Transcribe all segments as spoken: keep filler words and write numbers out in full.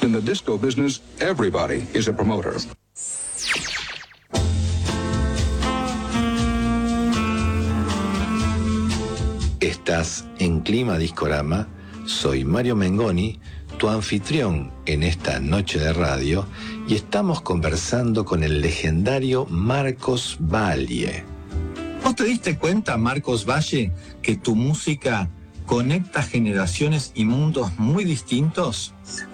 In the disco business, everybody is a promoter. Estás en Clima Discorama, soy Mario Mengoni, tu anfitrión en esta noche de radio, y estamos conversando con el legendario Marcos Valle. ¿Vos te diste cuenta, Marcos Valle, que tu música conecta generaciones e mundos muito distintos?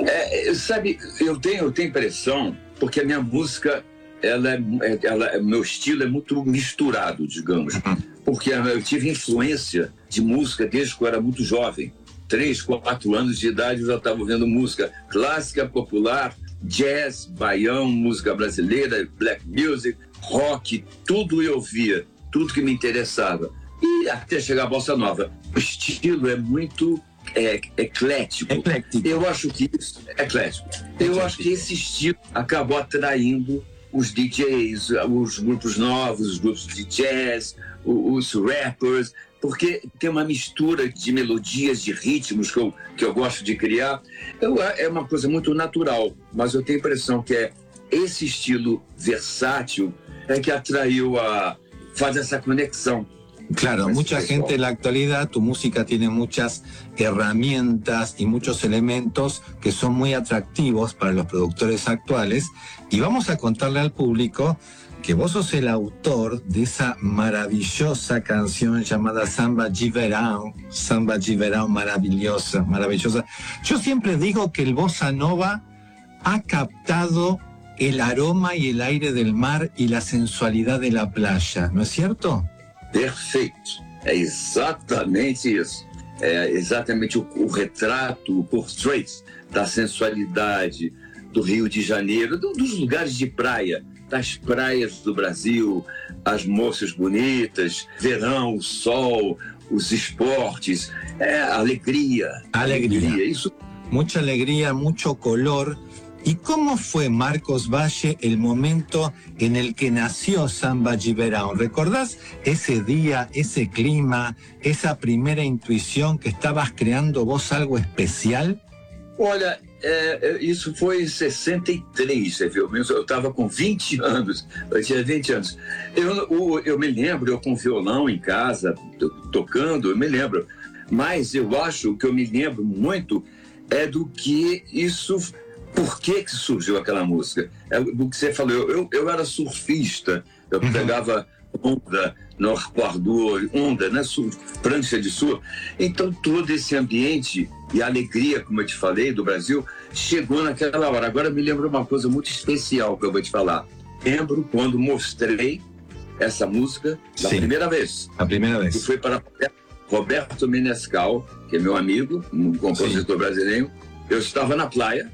É, sabe, eu tenho, eu tenho impressão, porque a minha música, ela, ela, meu estilo é muito misturado, digamos, uhum. porque eu tive influência de música desde que eu era muito jovem. Três, quatro anos de idade eu já estava ouvindo música clássica, popular, jazz, baião, música brasileira, black music, rock, tudo eu via, tudo que me interessava. E até chegar a bossa nova. O estilo é muito é, eclético. Eclético. Eu acho que isso é eclético. Eu acho que esse estilo acabou atraindo os D Js, os grupos novos, os grupos de jazz, os rappers, porque tem uma mistura de melodias, de ritmos que eu, que eu gosto de criar. Eu, é uma coisa muito natural, mas eu tenho a impressão que é esse estilo versátil é que atraiu a fazer essa conexão. Claro, mucha gente en la actualidad, tu música tiene muchas herramientas y muchos elementos que son muy atractivos para los productores actuales, y vamos a contarle al público que vos sos el autor de esa maravillosa canción llamada Samba de Verão, Samba de Verão, maravillosa, maravillosa. Yo siempre digo que el bossa nova ha captado el aroma y el aire del mar y la sensualidad de la playa, ¿no es cierto? Perfeito, é exatamente isso, é exatamente o, o retrato, o portrait da sensualidade do Rio de Janeiro, do, dos lugares de praia, das praias do Brasil, as moças bonitas, verão, o sol, os esportes, é alegria, alegria, alegria isso. Mucha alegría, mucho color. ¿Y cómo fue, Marcos Valle, el momento en el que nació Samba de Verão? ¿Recordás ese día, ese clima, esa primera intuición que estabas creando vos algo especial? Olha, é, isso foi em sessenta e três, você viu? Eu estava com vinte anos, eu tinha vinte anos. Eu, eu, eu me lembro, eu com violão em casa, tocando, eu me lembro. Mas eu acho que eu me lembro muito é do que isso... Por que que surgiu aquela música? É do que você falou, eu, eu era surfista, eu uhum. pegava onda no arpoador, onda, né, surf, prancha de surf. Então todo esse ambiente e a alegria, como eu te falei, do Brasil, chegou naquela hora. Agora me lembro uma coisa muito especial que eu vou te falar. Lembro quando mostrei essa música da Sim, primeira vez. A primeira vez. Que foi para Roberto Menescal, que é meu amigo, um compositor Sim. brasileiro. Eu estava na praia,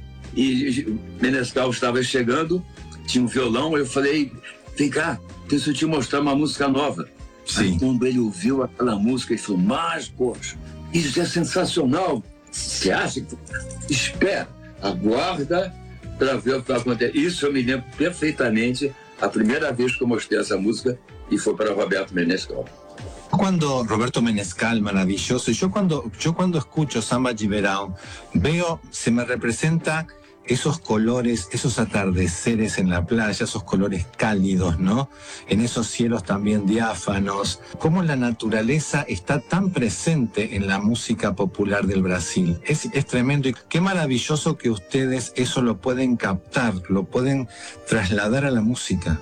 e Menescal estava chegando, tinha um violão, eu falei, vem cá, deixa eu te mostrar uma música nova. Sim. Aí quando ele ouviu aquela música, ele falou, mas, poxa, isso é sensacional. Você acha que... Espera, aguarda para ver o que vai acontecer. Isso eu me lembro perfeitamente, a primeira vez que eu mostrei essa música, e foi para Roberto Menescal. Cuando Roberto Menescal, maravilloso, yo cuando, yo cuando escucho Samba de Verão, veo, se me representa esos colores, esos atardeceres en la playa, esos colores cálidos, ¿no? En esos cielos también diáfanos. Cómo la naturaleza está tan presente en la música popular del Brasil. Es, es tremendo y qué maravilloso que ustedes eso lo pueden captar, lo pueden trasladar a la música.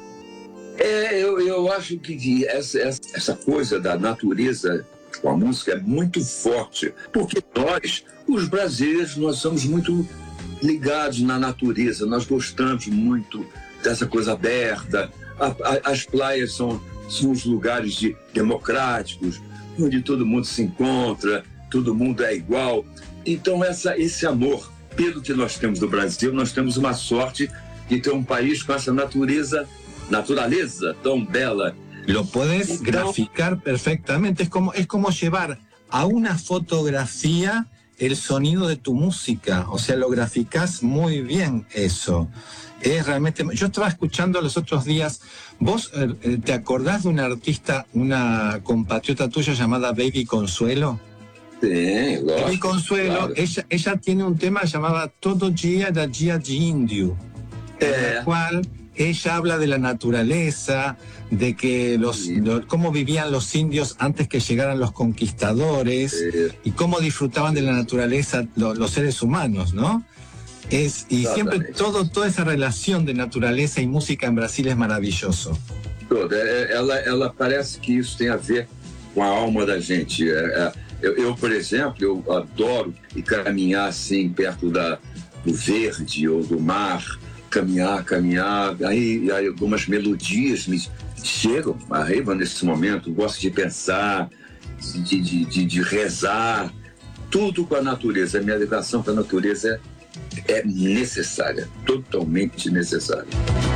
É, eu, eu acho que essa, essa coisa da natureza com a música é muito forte, porque nós, os brasileiros, nós somos muito ligados na natureza, nós gostamos muito dessa coisa aberta, a, a, as praias são, são os lugares de, democráticos, onde todo mundo se encontra, todo mundo é igual. Então essa, esse amor, pelo que nós temos do Brasil, nós temos uma sorte de ter um país com essa natureza naturaleza tan bella. Lo puedes Entonces, graficar perfectamente. Es como, es como llevar a una fotografía el sonido de tu música. O sea, lo graficás muy bien eso. Es realmente... Yo estaba escuchando los otros días... ¿Vos te acordás de una artista, una compatriota tuya llamada Baby Consuelo? Tem, lógico. Y Consuelo, claro. ella, ella tiene un tema llamado Todo Dia da Dia de Índio, en Eh. el cual ella habla de la naturaleza, de que los, Sí. lo- cómo vivían los indios antes que llegaran los conquistadores Eh. y cómo disfrutaban de la naturaleza lo- los seres humanos, ¿no? Es, y siempre Exatamente. todo, toda esa relación de naturaleza y música en Brasil es maravilloso. Toda. É- Ela, ela parece que isso tem a ver com a alma da gente. É, é, eu, eu, por exemplo, eu adoro ir caminhar assim perto da, do verde ou do mar, caminhar, caminhar, aí, aí algumas melodias me chegam, arriba nesse momento, gosto de pensar, de, de, de, de rezar, tudo com a natureza. A minha ligação com a natureza é, é necessária, totalmente necessária.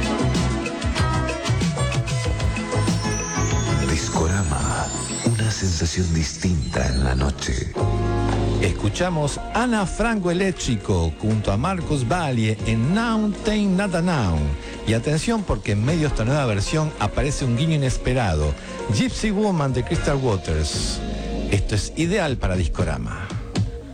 Discorama, una sensación distinta en la noche. Escuchamos Ana Frango Eléctrico junto a Marcos Valle en Não Tem Nada Não. Y atención porque en medio de esta nueva versión aparece un guiño inesperado. Gypsy Woman de Crystal Waters. Esto es ideal para Discorama.